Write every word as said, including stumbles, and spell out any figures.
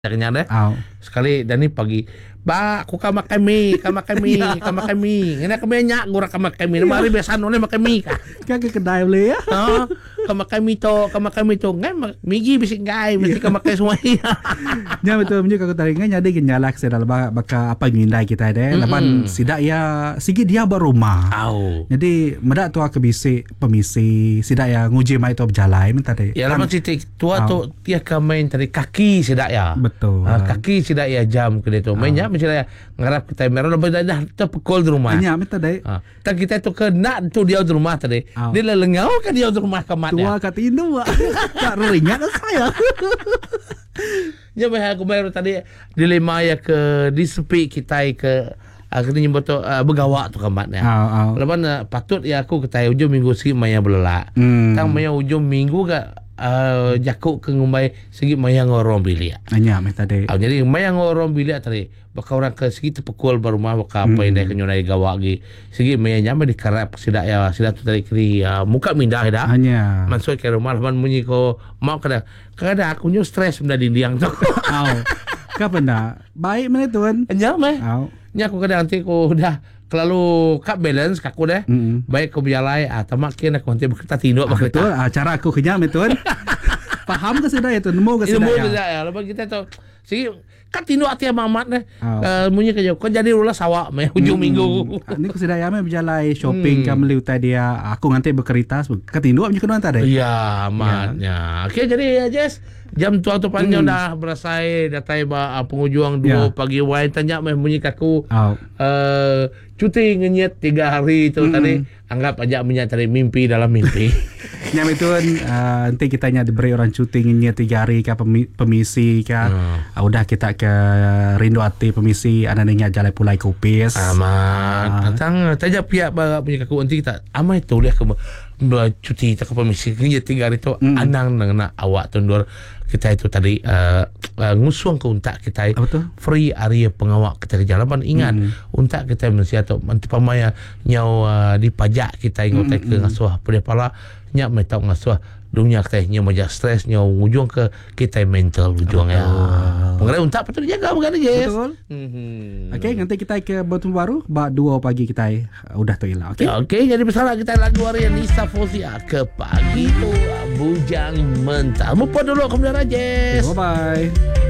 Kenyang dah. Oh. Sekali dan ni pagi. Ba, aku kan makan mi, kan makan mi, kan makan mi. Ngena kami nyak gurang kan makan mi. Mari biasa noleh makan mi ka. Kan ke kedai boleh ya. Ha, kan makan mi to, kan makan mi to. Ngan migi bisik gai, mesti kan makan semua. Ya betul menjuk aku tarik nganya ada kenyalak sedal baka apa ngindai kita deh. Laban sidak ya sigi dia berumah. Au. Jadi medak tu aku bisi pemisi sidak ya nguji mai tu berjalan minta deh. Ya lama titik tua tu dia kan main tadi kaki sidak ya. Betul. Ha, kaki sidak ya jam ke dia tu. Mainnya misalnya ngarap kita merah dah dah terpukul di rumah. Hanya minta deh. Ha, tak kita tu kena tu dia di rumah tadi. Dia lengau kan dia di rumah kemat tua kat Indo. Tak ringat saya. Ya bah aku baru tadi dilema ya ke di sepi kita ke akhirnya betul uh, bergawak tu kematnya. Oh, oh. Lepas uh, patut ya aku ketai ujung minggu segi maya belelak. Hmm. Tang maya ujung minggu ke uh, jakuk ke ngumbai segi maya ngorong bilik. Hanya minta deh. Oh, jadi maya ngorong bilik tadi baka orang ke segi terpukul baru mah baka apa yang dah kenyonai gawak gi. Segi maya nyampe di karap sidak ya sidak tu tadi kiri uh, muka mindah dah. Hanya. Masuk ke rumah lawan bunyi ko mau kada kada aku nyu stres benda dindiang tu. Au. Kapan dah? Baik mana tuan? Nya meh. Au. Nya aku kada nanti ko dah terlalu kap balance kaku deh. Mm-hmm. Baik ko berjalai ah tamak kena aku nanti berkereta tinduk Ah, betul. berkereta. Ah, cara aku kenyam tuan. Faham ke sudah itu? Nemu ke Ilmu sudah kita ya. Lepas kita tu segi kat tinduk hati mamat deh. Oh. Uh, bunyi kerja kau jadi ulah sawak meh hujung Hmm. minggu. Ni aku sudah yame berjalan shopping Hmm. kan beli utai dia. Aku nanti berkereta ketinduk punya kenuan tadi. Ya, matnya. Okey jadi ya Jess, jam tua tu panjang Hmm. dah berasai datai ba uh, penghujung dua Ya. pagi wain tanya meh bunyi kaku. Oh. Uh, cuti ngenyet tiga hari tu Mm-mm. tadi anggap aja menyatari mimpi dalam mimpi. Nyam itu kan uh, nanti kita nya diberi orang cuti ini tiga hari ke pemi, pemisi ke. Hmm. Uh, udah kita ke rindu hati pemisi anaknya jalan pulai kupis. Aman. Ah. Datang tajak pihak ba punya kaku nanti kita amai tu lihat ke ba- cuti tak ke pemisi ngenyet tiga hari tu Mm. anang nang awak tundur kita itu tadi uh, uh, ngusuang ke untak kita Apa tu? free area pengawak kita ke jalanan ingat Mm. untak kita mesti atau nanti pamaya nyau uh, dipajak kita ingat mm, ke ngasuh pada pala nyak mai tau ngasuh dunia kita nyau majak stres nyau ujung ke kita mental ujung ya mengenai untak patut dijaga bukan je. Betul. Mhm. Okey, nanti kita ke botol baru ba dua pagi kita uh, udah tu ilah. Okey. Ya, okey, jadi bersama kita lagu harian Nisa Fauzia ke pagi tu bujang mentah. Mumpah dulu kemudian aja. Okay, bye bye.